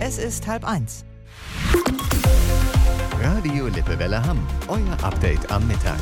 Es ist 12:30. Radio Lippewelle Hamm, euer Update am Mittag.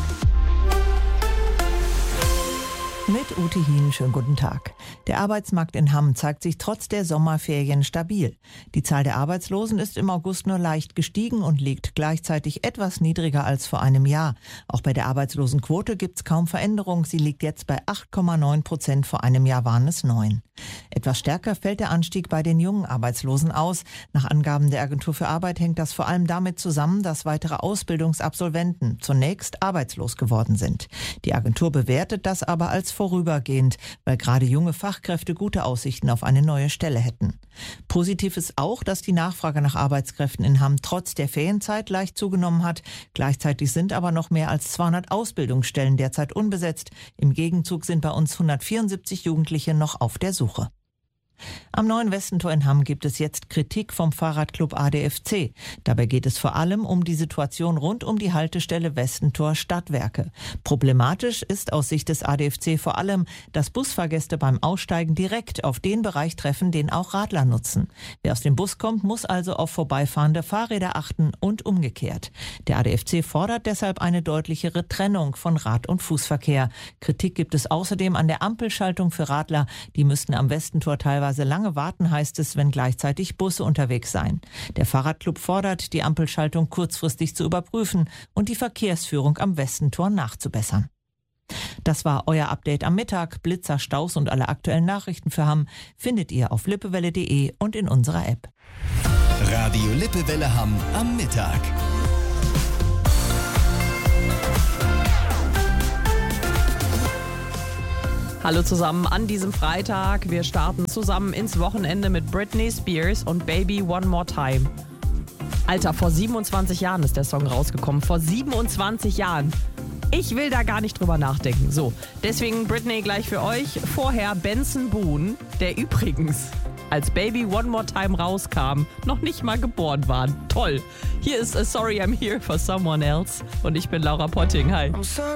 Mit Ute Hien, schönen guten Tag. Der Arbeitsmarkt in Hamm zeigt sich trotz der Sommerferien stabil. Die Zahl der Arbeitslosen ist im August nur leicht gestiegen und liegt gleichzeitig etwas niedriger als vor einem Jahr. Auch bei der Arbeitslosenquote gibt es kaum Veränderung. Sie liegt jetzt bei 8,9%, vor einem Jahr waren es 9. Etwas stärker fällt der Anstieg bei den jungen Arbeitslosen aus. Nach Angaben der Agentur für Arbeit hängt das vor allem damit zusammen, dass weitere Ausbildungsabsolventen zunächst arbeitslos geworden sind. Die Agentur bewertet das aber als vorübergehend, weil gerade junge Fachkräfte gute Aussichten auf eine neue Stelle hätten. Positiv ist auch, dass die Nachfrage nach Arbeitskräften in Hamm trotz der Ferienzeit leicht zugenommen hat. Gleichzeitig sind aber noch mehr als 200 Ausbildungsstellen derzeit unbesetzt. Im Gegenzug sind bei uns 174 Jugendliche noch auf der Suche. Am neuen Westentor in Hamm gibt es jetzt Kritik vom Fahrradclub ADFC. Dabei geht es vor allem um die Situation rund um die Haltestelle Westentor Stadtwerke. Problematisch ist aus Sicht des ADFC vor allem, dass Busfahrgäste beim Aussteigen direkt auf den Bereich treffen, den auch Radler nutzen. Wer aus dem Bus kommt, muss also auf vorbeifahrende Fahrräder achten und umgekehrt. Der ADFC fordert deshalb eine deutlichere Trennung von Rad- und Fußverkehr. Kritik gibt es außerdem an der Ampelschaltung für Radler. Die müssten am Westentor teilweise lange warten, heißt es, wenn gleichzeitig Busse unterwegs seien. Der Fahrradclub fordert, die Ampelschaltung kurzfristig zu überprüfen und die Verkehrsführung am Westentor nachzubessern. Das war euer Update am Mittag. Blitzer, Staus und alle aktuellen Nachrichten für Hamm findet ihr auf lippewelle.de und in unserer App. Radio Lippewelle Hamm am Mittag. Hallo zusammen an diesem Freitag. Wir starten zusammen ins Wochenende mit Britney Spears und Baby One More Time. Alter, vor 27 Jahren ist der Song rausgekommen. Vor 27 Jahren. Ich will da gar nicht drüber nachdenken. So, deswegen Britney gleich für euch. Vorher Benson Boone, der übrigens, als Baby One More Time rauskam, noch nicht mal geboren war. Toll. Hier ist Sorry I'm Here for Someone Else und ich bin Laura Potting. Hi.